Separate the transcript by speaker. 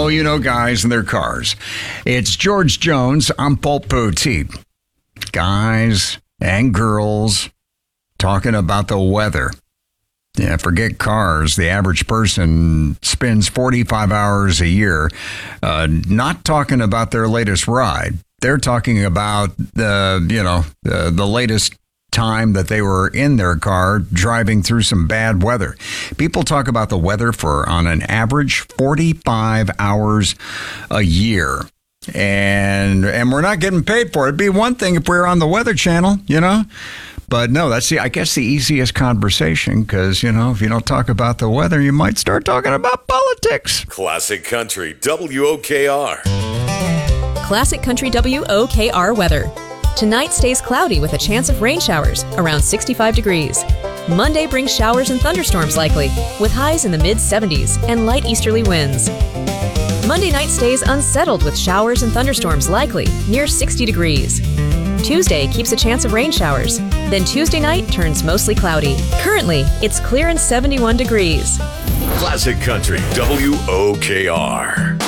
Speaker 1: Oh, you know, guys and their cars. It's George Jones. I'm Paul Poteet. Guys and girls talking about the weather. Yeah, forget cars. The average person spends 45 hours a year not talking about their latest ride. They're talking about the latest time that they were in their car driving through some bad weather. People talk about the weather for, on an average, 45 hours a year. And we're not getting paid for it. It'd be one thing if we were on the Weather Channel, But no, that's I guess the easiest conversation because, if you don't talk about the weather, you might start talking about politics.
Speaker 2: Classic Country WOKR.
Speaker 3: Classic Country WOKR weather. Tonight stays cloudy with a chance of rain showers, around 65 degrees. Monday brings showers and thunderstorms likely, with highs in the mid-70s and light easterly winds. Monday night stays unsettled with showers and thunderstorms likely, near 60 degrees. Tuesday keeps a chance of rain showers. Then Tuesday night turns mostly cloudy. Currently, it's clear and 71 degrees.
Speaker 2: Classic Country WOKR.